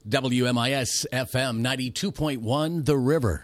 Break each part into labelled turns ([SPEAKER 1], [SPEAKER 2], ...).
[SPEAKER 1] WMIS FM 92.1 The River.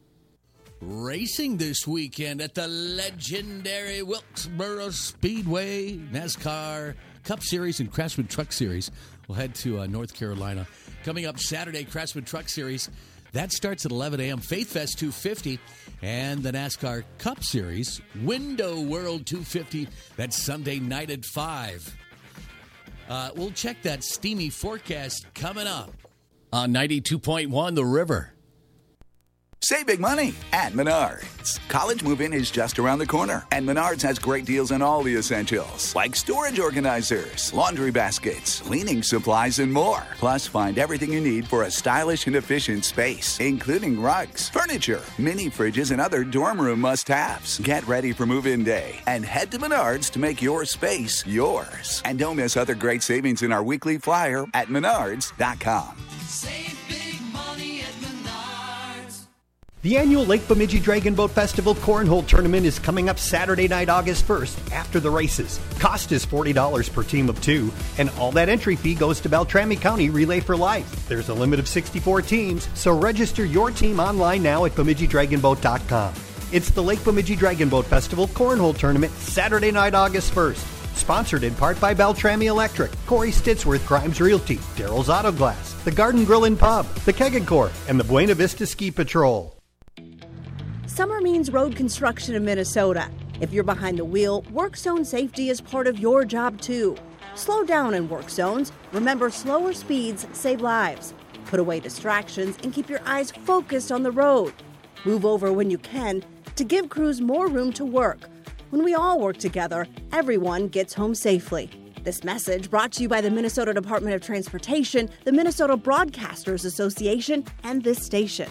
[SPEAKER 1] Racing this weekend at the legendary Wilkesboro Speedway. NASCAR Cup Series and Craftsman Truck Series. We'll head to North Carolina. Coming up Saturday, Craftsman Truck Series. That starts at 11 a.m. Faith Fest 250. And the NASCAR Cup Series, Window World 250. That's Sunday night at 5. We'll check that steamy forecast coming up on 92.1 The River.
[SPEAKER 2] Save big money at Menards. College move-in is just around the corner, and Menards has great deals on all the essentials, like storage organizers, laundry baskets, cleaning supplies, and more. Plus, find everything you need for a stylish and efficient space, including rugs, furniture, mini fridges, and other dorm room must-haves. Get ready for move-in day and head to Menards to make your space yours. And don't miss other great savings in our weekly flyer at menards.com.
[SPEAKER 3] Save big money at Menards.
[SPEAKER 4] The annual Lake Bemidji Dragon Boat Festival Cornhole Tournament is coming up Saturday night, August 1st, after the races. Cost is $40 per team of 2, and all that entry fee goes to Beltrami County Relay for Life. There's a limit of 64 teams, so register your team online now at BemidjiDragonBoat.com. It's the Lake Bemidji Dragon Boat Festival Cornhole Tournament, Saturday night, August 1st. Sponsored in part by Beltrami Electric, Corey Stitsworth Grimes Realty, Daryl's Auto Glass, the Garden Grill and Pub, the Keggin Corps, and the Buena Vista Ski Patrol.
[SPEAKER 5] Summer means road construction in Minnesota. If you're behind the wheel, work zone safety is part of your job too. Slow down in work zones. Remember, slower speeds save lives. Put away distractions and keep your eyes focused on the road. Move over when you can to give crews more room to work. When we all work together, everyone gets home safely. This message brought to you by the Minnesota Department of Transportation, the Minnesota Broadcasters Association, and this station.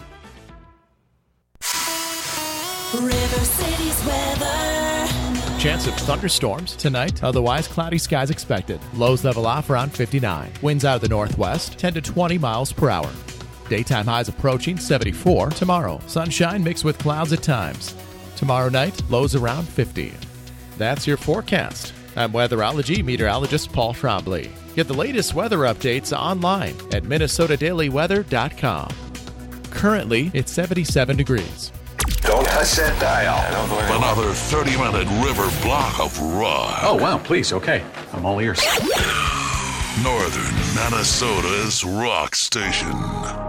[SPEAKER 3] River City's weather.
[SPEAKER 6] Chance of thunderstorms tonight. Otherwise, cloudy skies expected. Lows level off around 59. Winds out of the northwest, 10 to 20 miles per hour. Daytime highs approaching 74 tomorrow. Sunshine mixed with clouds at times. Tomorrow night, lows around 50. That's your forecast. I'm weatherology meteorologist Paul Trombley. Get the latest weather updates online at minnesotadailyweather.com. Currently, it's 77 degrees.
[SPEAKER 7] Don't touch that dial.
[SPEAKER 8] Another 30-minute river block of rock.
[SPEAKER 9] Oh, wow, please, okay. I'm all ears.
[SPEAKER 8] Northern Minnesota's rock station.